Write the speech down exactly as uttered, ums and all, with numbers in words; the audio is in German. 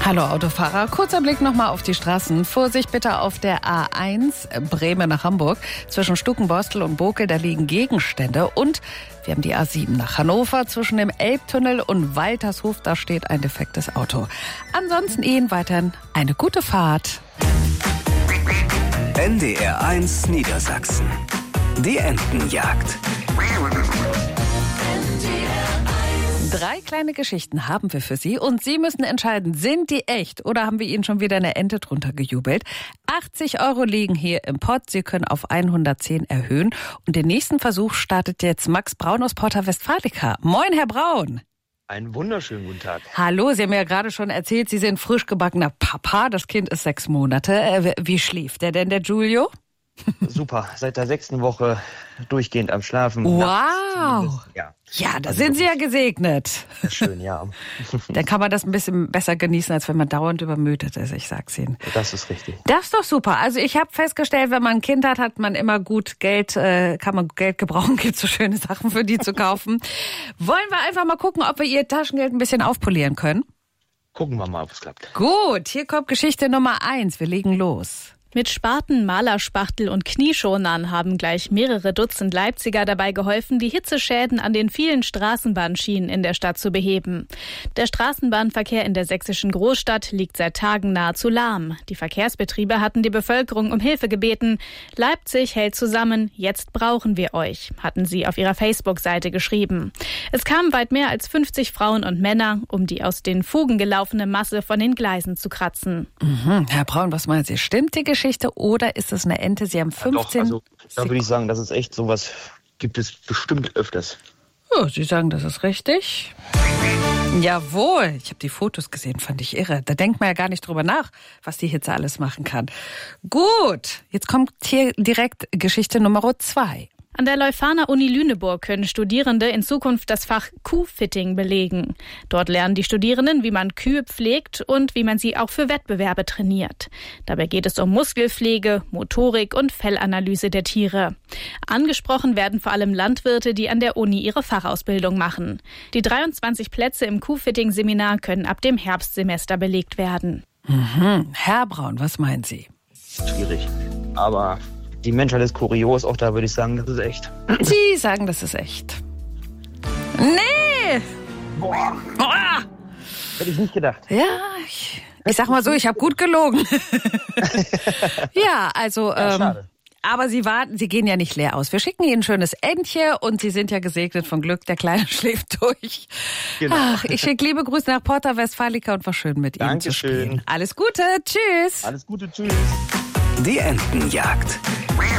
Hallo Autofahrer, kurzer Blick nochmal auf die Straßen. Vorsicht bitte auf der A eins, Bremen nach Hamburg. Zwischen Stukenborstel und Bokel, da liegen Gegenstände. Und wir haben die A sieben nach Hannover. Zwischen dem Elbtunnel und Waltershof, da steht ein defektes Auto. Ansonsten Ihnen weiterhin eine gute Fahrt. N D R eins Niedersachsen. Die Entenjagd. Drei kleine Geschichten haben wir für Sie und Sie müssen entscheiden, sind die echt oder haben wir Ihnen schon wieder eine Ente drunter gejubelt? achtzig Euro liegen hier im Pott. Sie können auf hundertzehn erhöhen. Und den nächsten Versuch startet jetzt Max Braun aus Porta Westfalica. Moin, Herr Braun. Einen wunderschönen guten Tag. Hallo, Sie haben ja gerade schon erzählt, Sie sind frisch gebackener Papa. Das Kind ist sechs Monate. Wie schläft der denn, der Giulio? Super, seit der sechsten Woche durchgehend am Schlafen. Wow. Ja, ja da also sind Sie ja gesegnet. Schön, ja. Dann kann man das ein bisschen besser genießen, als wenn man dauernd übermüdet ist, ich sag's Ihnen. Das ist richtig. Das ist doch super. Also ich habe festgestellt, wenn man ein Kind hat, hat man immer gut Geld, äh, kann man Geld gebrauchen, gibt so schöne Sachen für die zu kaufen. Wollen wir einfach mal gucken, ob wir Ihr Taschengeld ein bisschen aufpolieren können? Gucken wir mal, ob es klappt. Gut, hier kommt Geschichte Nummer eins. Wir legen los. Mit Spaten, Malerspachtel und Knieschonern haben gleich mehrere Dutzend Leipziger dabei geholfen, die Hitzeschäden an den vielen Straßenbahnschienen in der Stadt zu beheben. Der Straßenbahnverkehr in der sächsischen Großstadt liegt seit Tagen nahezu lahm. Die Verkehrsbetriebe hatten die Bevölkerung um Hilfe gebeten. Leipzig hält zusammen, jetzt brauchen wir euch, hatten sie auf ihrer Facebook-Seite geschrieben. Es kamen weit mehr als fünfzig Frauen und Männer, um die aus den Fugen gelaufene Masse von den Gleisen zu kratzen. Mhm. Herr Braun, was meinen Sie? Stimmt die Geschichte? Oder ist es eine Ente? Sie haben fünfzehn... Ja, doch, also, da würde ich sagen, das ist echt sowas, gibt es bestimmt öfters. Oh, Sie sagen, das ist richtig. Jawohl, ich habe die Fotos gesehen, fand ich irre. Da denkt man ja gar nicht drüber nach, was die Hitze alles machen kann. Gut, jetzt kommt hier direkt Geschichte Nummer zwei. An der Leuphana Uni Lüneburg können Studierende in Zukunft das Fach Kuhfitting belegen. Dort lernen die Studierenden, wie man Kühe pflegt und wie man sie auch für Wettbewerbe trainiert. Dabei geht es um Muskelpflege, Motorik und Fellanalyse der Tiere. Angesprochen werden vor allem Landwirte, die an der Uni ihre Fachausbildung machen. Die dreiundzwanzig Plätze im Kuhfitting-Seminar können ab dem Herbstsemester belegt werden. Mhm. Herr Braun, was meinen Sie? Schwierig, aber... Die Menschheit ist kurios, auch da würde ich sagen, das ist echt. Sie sagen, das ist echt. Nee! Boah! Boah. Hätte ich nicht gedacht. Ja, ich, ich sag mal so, ich habe gut gelogen. Ja, also, Ja, ähm, schade. aber Sie warten, Sie gehen ja nicht leer aus. Wir schicken Ihnen ein schönes Entchen und Sie sind ja gesegnet von Glück. Der Kleine schläft durch. Genau. Ach, ich schicke liebe Grüße nach Porta Westfalica und war schön mit Ihnen zu Dankeschön. spielen. Alles Gute, tschüss. Alles Gute, tschüss. Die Entenjagd.